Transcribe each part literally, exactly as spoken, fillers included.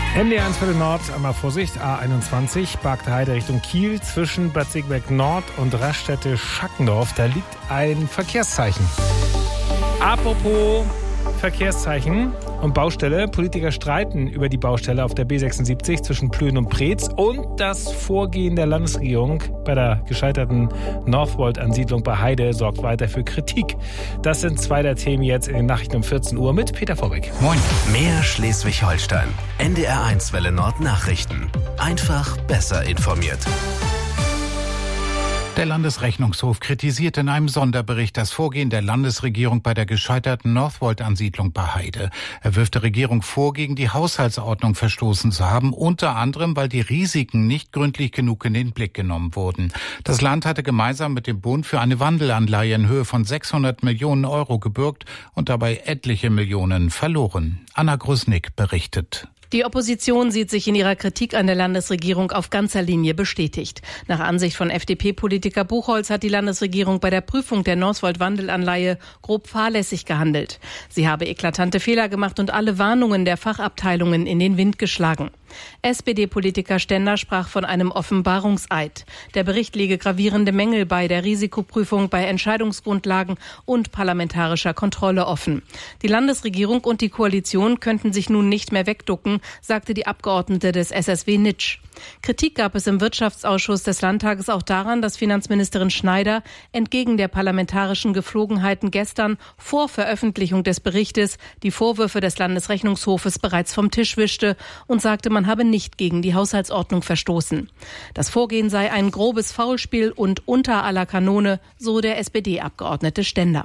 N D eins Welle Nord, einmal Vorsicht, A einundzwanzig, Bargter Heide Richtung Kiel, zwischen Bad Segeberg Nord und Raststätte-Schackendorf, da liegt ein Verkehrszeichen. Apropos Verkehrszeichen und Baustelle, Politiker streiten über die Baustelle auf der B sechsundsiebzig zwischen Plön und Preetz und das Vorgehen der Landesregierung bei der gescheiterten Northvolt-Ansiedlung bei Heide sorgt weiter für Kritik. Das sind zwei der Themen jetzt in den Nachrichten um vierzehn Uhr mit Peter Vorbeck. Moin. Mehr Schleswig-Holstein. N D R eins Welle Nord Nachrichten. Einfach besser informiert. Der Landesrechnungshof kritisiert in einem Sonderbericht das Vorgehen der Landesregierung bei der gescheiterten Northvolt-Ansiedlung bei Heide. Er wirft der Regierung vor, gegen die Haushaltsordnung verstoßen zu haben, unter anderem, weil die Risiken nicht gründlich genug in den Blick genommen wurden. Das Land hatte gemeinsam mit dem Bund für eine Wandelanleihe in Höhe von sechshundert Millionen Euro gebürgt und dabei etliche Millionen verloren. Anna Grusnick berichtet. Die Opposition sieht sich in ihrer Kritik an der Landesregierung auf ganzer Linie bestätigt. Nach Ansicht von F D P-Politiker Buchholz hat die Landesregierung bei der Prüfung der Northvolt-Wandelanleihe grob fahrlässig gehandelt. Sie habe eklatante Fehler gemacht und alle Warnungen der Fachabteilungen in den Wind geschlagen. S P D-Politiker Stender sprach von einem Offenbarungseid. Der Bericht lege gravierende Mängel bei der Risikoprüfung, bei Entscheidungsgrundlagen und parlamentarischer Kontrolle offen. Die Landesregierung und die Koalition könnten sich nun nicht mehr wegducken, sagte die Abgeordnete des S S W Nitsch. Kritik gab es im Wirtschaftsausschuss des Landtages auch daran, dass Finanzministerin Schneider entgegen der parlamentarischen Geflogenheiten gestern vor Veröffentlichung des Berichtes die Vorwürfe des Landesrechnungshofes bereits vom Tisch wischte und sagte, man habe nicht gegen die Haushaltsordnung verstoßen. Das Vorgehen sei ein grobes Faulspiel und unter aller Kanone, so der S P D-Abgeordnete Stender.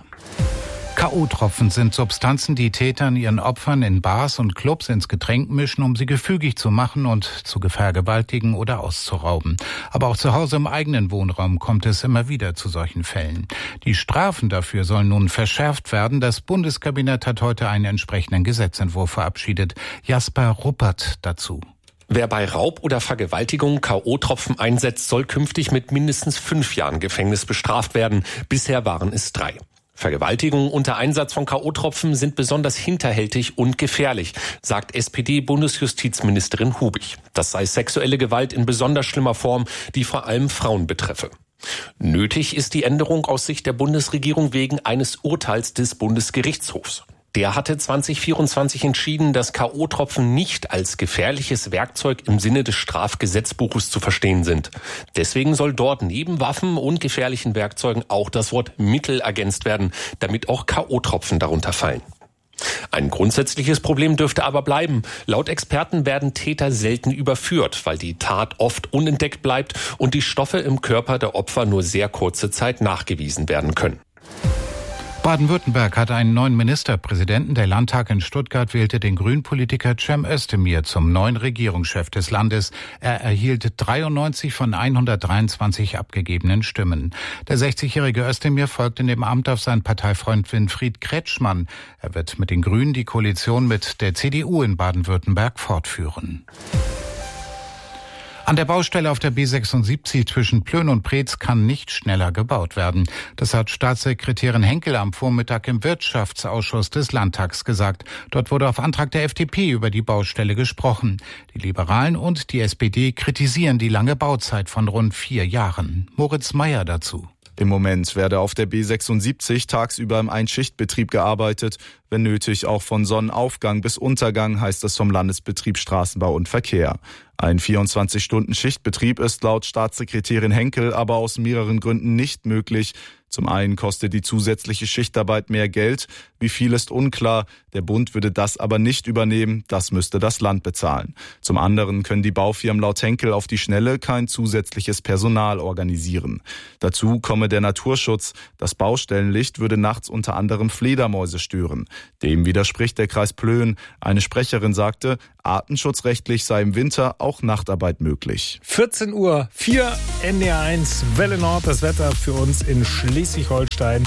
K O-Tropfen sind Substanzen, die Tätern ihren Opfern in Bars und Clubs ins Getränk mischen, um sie gefügig zu machen und zu vergewaltigen oder auszurauben. Aber auch zu Hause im eigenen Wohnraum kommt es immer wieder zu solchen Fällen. Die Strafen dafür sollen nun verschärft werden. Das Bundeskabinett hat heute einen entsprechenden Gesetzentwurf verabschiedet. Jasper Ruppert dazu. Wer bei Raub oder Vergewaltigung K O-Tropfen einsetzt, soll künftig mit mindestens fünf Jahren Gefängnis bestraft werden. Bisher waren es drei. Vergewaltigungen unter Einsatz von K O-Tropfen sind besonders hinterhältig und gefährlich, sagt S P D-Bundesjustizministerin Hubig. Das sei sexuelle Gewalt in besonders schlimmer Form, die vor allem Frauen betreffe. Nötig ist die Änderung aus Sicht der Bundesregierung wegen eines Urteils des Bundesgerichtshofs. Der hatte zwanzig vierundzwanzig entschieden, dass K O-Tropfen nicht als gefährliches Werkzeug im Sinne des Strafgesetzbuches zu verstehen sind. Deswegen soll dort neben Waffen und gefährlichen Werkzeugen auch das Wort Mittel ergänzt werden, damit auch K O-Tropfen darunter fallen. Ein grundsätzliches Problem dürfte aber bleiben. Laut Experten werden Täter selten überführt, weil die Tat oft unentdeckt bleibt und die Stoffe im Körper der Opfer nur sehr kurze Zeit nachgewiesen werden können. Baden-Württemberg hat einen neuen Ministerpräsidenten. Der Landtag in Stuttgart wählte den Grünpolitiker Cem Özdemir zum neuen Regierungschef des Landes. Er erhielt dreiundneunzig von hundertdreiundzwanzig abgegebenen Stimmen. Der sechzigjährige Özdemir folgt in dem Amt auf seinen Parteifreund Winfried Kretschmann. Er wird mit den Grünen die Koalition mit der C D U in Baden-Württemberg fortführen. An der Baustelle auf der B sechsundsiebzig zwischen Plön und Preetz kann nicht schneller gebaut werden. Das hat Staatssekretärin Henkel am Vormittag im Wirtschaftsausschuss des Landtags gesagt. Dort wurde auf Antrag der F D P über die Baustelle gesprochen. Die Liberalen und die S P D kritisieren die lange Bauzeit von rund vier Jahren. Moritz Meyer dazu. Im Moment werde auf der B sechsundsiebzig tagsüber im Einschichtbetrieb gearbeitet, wenn nötig auch von Sonnenaufgang bis Untergang, heißt es vom Landesbetrieb Straßenbau und Verkehr. Ein vierundzwanzig-Stunden-Schichtbetrieb ist laut Staatssekretärin Henkel aber aus mehreren Gründen nicht möglich. Zum einen kostet die zusätzliche Schichtarbeit mehr Geld. Wie viel ist unklar. Der Bund würde das aber nicht übernehmen. Das müsste das Land bezahlen. Zum anderen können die Baufirmen laut Henkel auf die Schnelle kein zusätzliches Personal organisieren. Dazu komme der Naturschutz. Das Baustellenlicht würde nachts unter anderem Fledermäuse stören. Dem widerspricht der Kreis Plön. Eine Sprecherin sagte, artenschutzrechtlich sei im Winter auch Nachtarbeit möglich. vierzehn Uhr vier N D R eins Welle Nord, das Wetter für uns in Schleswig-Holstein.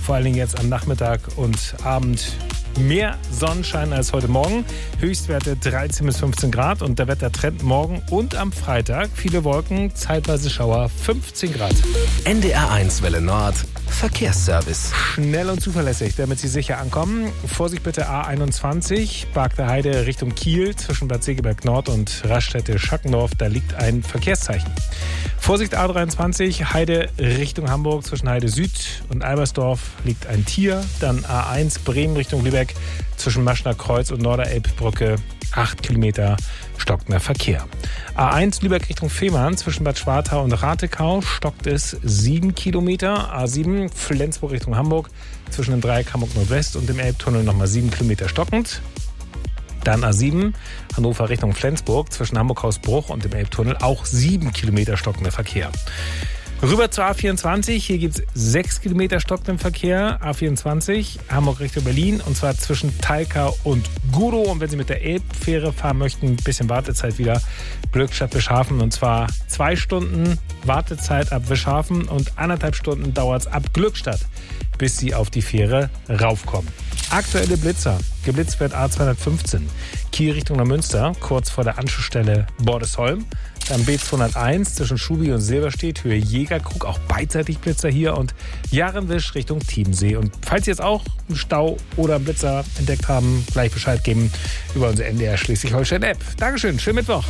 vor allen Dingen jetzt am Nachmittag und Abend mehr Sonnenschein als heute Morgen. Höchstwerte dreizehn bis fünfzehn Grad und der Wettertrend morgen und am Freitag. Viele Wolken, zeitweise Schauer, fünfzehn Grad. N D R eins Welle Nord, Verkehrsservice. Schnell und zuverlässig, damit Sie sicher ankommen. Vorsicht bitte A einundzwanzig, Bargter Heide Richtung Kiel zwischen Bad Segeberg Nord und Raststätte-Schackendorf. Da liegt ein Verkehrszeichen. Vorsicht A dreiundzwanzig, Heide Richtung Hamburg zwischen Heide Süd und Albersdorf liegt ein Tier. Dann A eins Bremen Richtung Lübeck zwischen Maschner Kreuz und Norderelbbrücke acht Kilometer stockender Verkehr. A eins Lübeck Richtung Fehmarn zwischen Bad Schwartau und Ratekau stockt es sieben Kilometer. A sieben Flensburg Richtung Hamburg zwischen dem Dreieck Hamburg Nordwest und dem Elbtunnel nochmal sieben Kilometer stockend. Dann A sieben Hannover Richtung Flensburg zwischen Hamburg-Hausbruch und dem Elbtunnel auch sieben Kilometer stockender Verkehr. Rüber zur A vierundzwanzig, hier gibt es sechs Kilometer stockenden Verkehr. A vierundzwanzig, Hamburg Richtung Berlin und zwar zwischen Talca und Gudow. Und wenn Sie mit der Elbfähre fahren möchten, ein bisschen Wartezeit wieder. Glückstadt Wischhafen und zwar zwei Stunden Wartezeit ab Wischhafen und anderthalb Stunden dauert es ab Glückstadt, bis Sie auf die Fähre raufkommen. Aktuelle Blitzer. Geblitzt wird A zweihundertfünfzehn. Kiel Richtung Neumünster, kurz vor der Anschlussstelle Bordesholm. Dann B zweihunderteins zwischen Schubi und Silberstedt, Höhe Jägerkrug, auch beidseitig Blitzer hier. Und Jahrenwisch Richtung Chiemsee. Und falls Sie jetzt auch einen Stau oder einen Blitzer entdeckt haben, gleich Bescheid geben über unsere N D R Schleswig-Holstein-App. Dankeschön, schönen Mittwoch.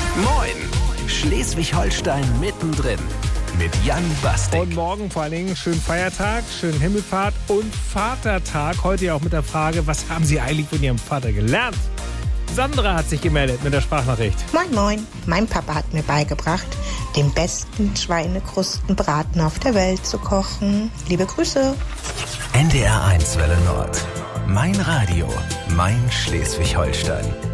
Moin, Schleswig-Holstein mittendrin. Mit Jan Bastik. Und morgen vor allen Dingen schönen Feiertag, schönen Himmelfahrt und Vatertag. Heute ja auch mit der Frage, was haben Sie eigentlich von Ihrem Vater gelernt? Sandra hat sich gemeldet mit der Sprachnachricht. Moin moin, mein Papa hat mir beigebracht, den besten Schweinekrustenbraten auf der Welt zu kochen. Liebe Grüße. N D R eins Welle Nord. Mein Radio, mein Schleswig-Holstein.